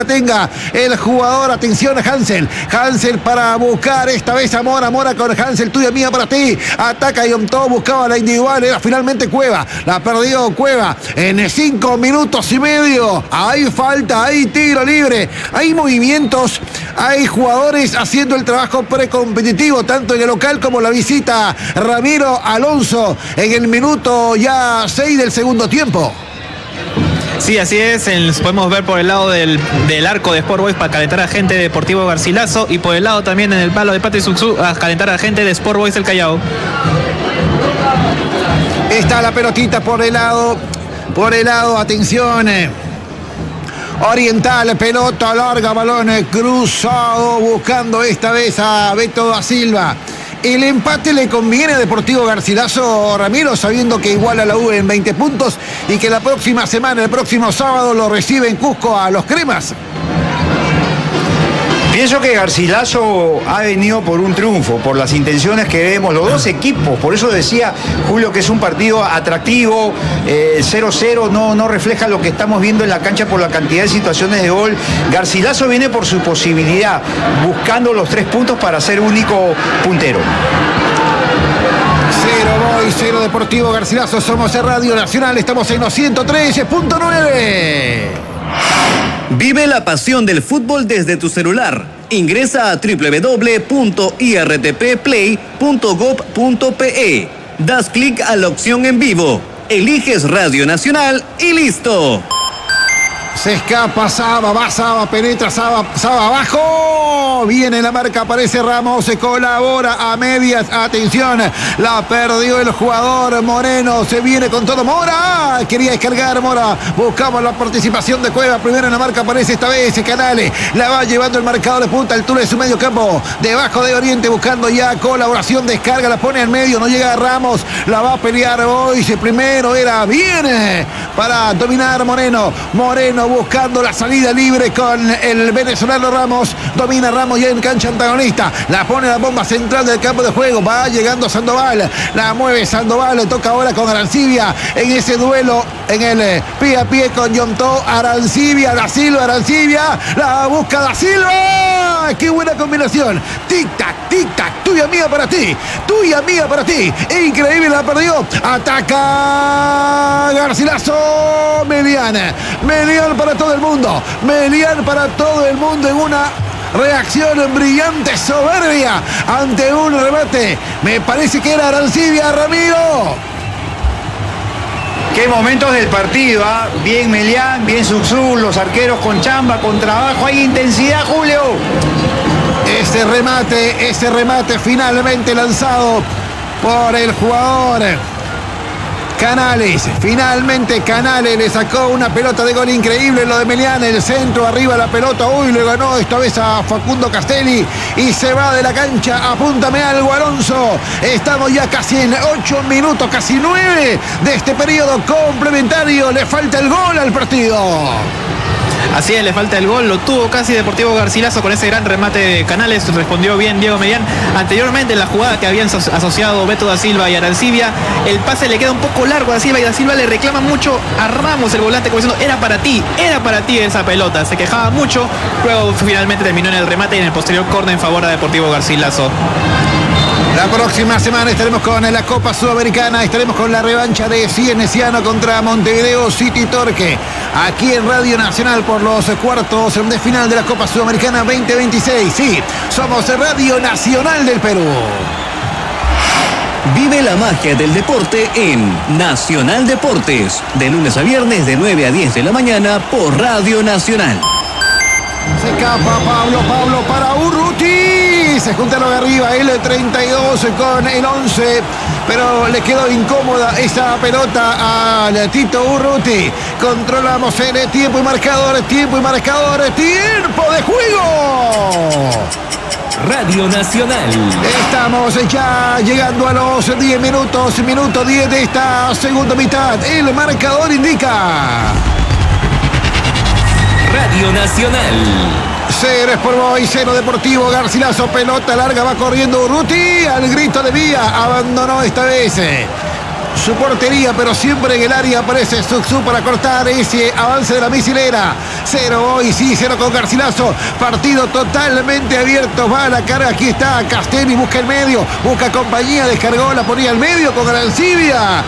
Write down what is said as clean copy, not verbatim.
tenga el jugador. Atención a Hansel para buscar esta vez a Mora con Hansel, tuya mía para ti, ataca Yomto, buscaba la individual, era finalmente Cueva, la perdió Cueva en 5 minutos y medio. Hay falta, hay tiro libre, hay movimientos, hay jugadores haciendo el trabajo precompetitivo tanto en el local como la visita. Ramiro Alonso en el minuto ya 6 del segundo tiempo. Sí, así es, podemos ver por el lado del arco de Sport Boys para calentar a gente de Deportivo Garcilaso, y por el lado también en el palo de Patrick Suxú a calentar a gente de Sport Boys del Callao. Está la pelotita por el lado, atención. Oriental, pelota larga, balón cruzado, buscando esta vez a Beto da Silva. El empate le conviene a Deportivo Garcilaso, Ramiro, sabiendo que iguala a la U en 20 puntos y que la próxima semana, el próximo sábado, lo recibe en Cusco a los Cremas. Pienso que Garcilaso ha venido por un triunfo, por las intenciones que vemos, los dos equipos. Por eso decía Julio que es un partido atractivo. 0-0 no refleja lo que estamos viendo en la cancha por la cantidad de situaciones de gol. Garcilaso viene por su posibilidad, buscando los 3 puntos para ser único puntero. 0 Boys, 0 Deportivo Garcilaso. Somos en Radio Nacional, estamos en los 103.9. Vive la pasión del fútbol desde tu celular. Ingresa a www.irtpplay.gov.pe. Das clic a la opción en vivo. Eliges Radio Nacional y listo. Se escapa Saba, va Saba, penetra Saba abajo. Viene la marca, aparece Ramos, se colabora a medias. Atención, la perdió el jugador Moreno. Se viene con todo Mora. Quería descargar Mora. Buscamos la participación de Cueva. Primero en la marca aparece esta vez Canales. La va llevando el marcador de punta, altura de su medio campo. Debajo de Oriente buscando ya colaboración. Descarga, la pone en medio. No llega a Ramos. La va a pelear hoy. Primero era bien para dominar Moreno buscando la salida libre con el venezolano Ramos. Domina Ramos ya en cancha antagonista. La pone la bomba central del campo de juego. Va llegando Sandoval. La mueve Sandoval. Le toca ahora con Arancibia en ese duelo en el pie a pie con Yomto. Arancibia, Da Silva, Arancibia. La busca Da Silva. ¡Qué buena combinación! Tic-tac, tic-tac. Tuya mía para ti. Tuya mía para ti. Increíble, la perdió. Ataca Garcilaso. Melián para todo el mundo. Melián para todo el mundo en una reacción brillante, soberbia ante un remate. Me parece que era Arancibia, Ramiro. Qué momentos del partido, ¿eh? Bien Melián, bien Suxú, los arqueros con chamba, con trabajo, hay intensidad, Julio. Ese remate finalmente lanzado por el jugador Canales. Finalmente Canales le sacó una pelota de gol increíble. Lo de Melián, el centro, arriba la pelota. Uy, le ganó esta vez a Facundo Castelli y se va de la cancha. Apúntame algo, Alonso. Estamos ya casi en 8 minutos, casi 9 de este periodo complementario. Le falta el gol al partido. Así es, le falta el gol, lo tuvo casi Deportivo Garcilaso con ese gran remate de Canales, respondió bien Diego Melián. Anteriormente en la jugada que habían asociado Beto da Silva y Arancibia, el pase le queda un poco largo a da Silva y da Silva le reclama mucho a Ramos, el volante, como diciendo, era para ti esa pelota, se quejaba mucho, luego finalmente terminó en el remate y en el posterior córner en favor a Deportivo Garcilaso. La próxima semana estaremos con la Copa Sudamericana, estaremos con la revancha de Cienciano contra Montevideo City Torque, aquí en Radio Nacional por los cuartos de final de la Copa Sudamericana 2026. Sí, somos Radio Nacional del Perú. Vive la magia del deporte en Nacional Deportes, de lunes a viernes de 9 a 10 de la mañana por Radio Nacional. Se escapa Pablo para Urruti. Se juntaron arriba el 32 con el 11, pero le quedó incómoda esa pelota al Tito Urruti. Controlamos el tiempo y marcador, tiempo de juego. Radio Nacional. Estamos ya llegando a los 10 minutos, minuto 10 de esta segunda mitad. El marcador indica Radio Nacional. 0 Sport Boys, 0 Deportivo Garcilaso. Pelota larga, va corriendo Urruti al grito de vía. Abandonó esta vez su portería, pero siempre en el área aparece Suxú para cortar ese avance de la misilera. 0 hoy, sí, 0 con Garcilaso. Partido totalmente abierto. Va a la carga. Aquí está Castelli. Busca el medio. Busca compañía. Descargó. La ponía al medio con Arancibia.